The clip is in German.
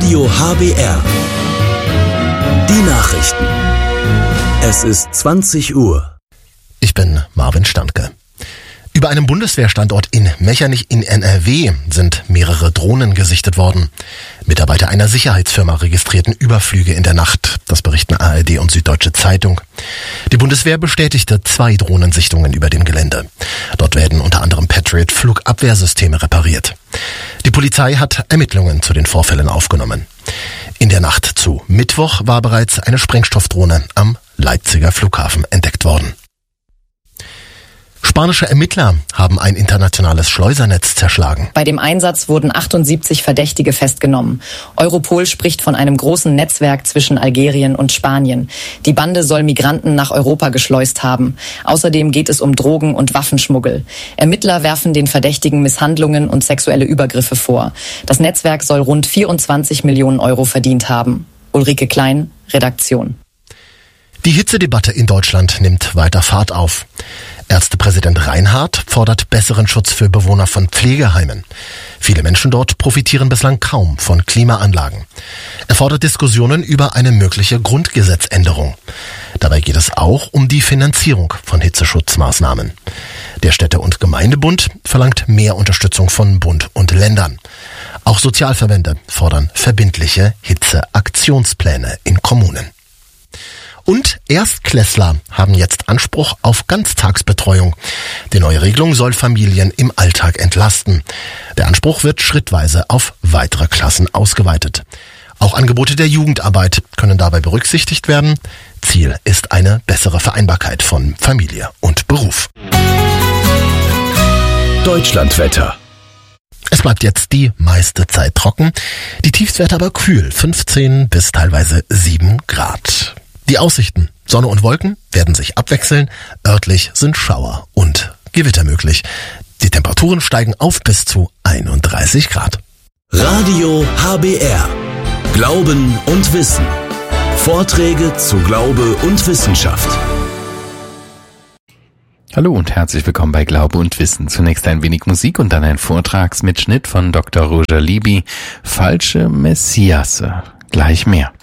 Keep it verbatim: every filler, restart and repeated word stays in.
Radio H B R. Die Nachrichten. Es ist zwanzig Uhr. Ich bin Marvin Standke. Über einem Bundeswehrstandort in Mechernich in N R W sind mehrere Drohnen gesichtet worden. Mitarbeiter einer Sicherheitsfirma registrierten Überflüge in der Nacht. Das berichten A R D und Süddeutsche Zeitung. Die Bundeswehr bestätigte zwei Drohnensichtungen über dem Gelände. Dort werden unter anderem Patriot-Flugabwehrsysteme repariert. Die Polizei hat Ermittlungen zu den Vorfällen aufgenommen. In der Nacht zu Mittwoch war bereits eine Sprengstoffdrohne am Leipziger Flughafen entdeckt worden. Spanische Ermittler haben ein internationales Schleusernetz zerschlagen. Bei dem Einsatz wurden achtundsiebzig Verdächtige festgenommen. Europol spricht von einem großen Netzwerk zwischen Algerien und Spanien. Die Bande soll Migranten nach Europa geschleust haben. Außerdem geht es um Drogen- und Waffenschmuggel. Ermittler werfen den Verdächtigen Misshandlungen und sexuelle Übergriffe vor. Das Netzwerk soll rund vierundzwanzig Millionen Euro verdient haben. Ulrike Klein, Redaktion. Die Hitzedebatte in Deutschland nimmt weiter Fahrt auf. Ärztepräsident Reinhardt fordert besseren Schutz für Bewohner von Pflegeheimen. Viele Menschen dort profitieren bislang kaum von Klimaanlagen. Er fordert Diskussionen über eine mögliche Grundgesetzänderung. Dabei geht es auch um die Finanzierung von Hitzeschutzmaßnahmen. Der Städte- und Gemeindebund verlangt mehr Unterstützung von Bund und Ländern. Auch Sozialverbände fordern verbindliche Hitzeaktionspläne in Kommunen. Und Erstklässler haben jetzt Anspruch auf Ganztagsbetreuung. Die neue Regelung soll Familien im Alltag entlasten. Der Anspruch wird schrittweise auf weitere Klassen ausgeweitet. Auch Angebote der Jugendarbeit können dabei berücksichtigt werden. Ziel ist eine bessere Vereinbarkeit von Familie und Beruf. Deutschlandwetter. Es bleibt jetzt die meiste Zeit trocken, die Tiefstwerte aber kühl, fünfzehn bis teilweise sieben Grad. Die Aussichten, Sonne und Wolken werden sich abwechseln, örtlich sind Schauer und Gewitter möglich. Die Temperaturen steigen auf bis zu einunddreißig Grad. Radio H B R. Glauben und Wissen. Vorträge zu Glaube und Wissenschaft. Hallo und herzlich willkommen bei Glaube und Wissen. Zunächst ein wenig Musik und dann ein Vortragsmitschnitt von Doktor Roger Libby. Falsche Messiasse. Gleich mehr.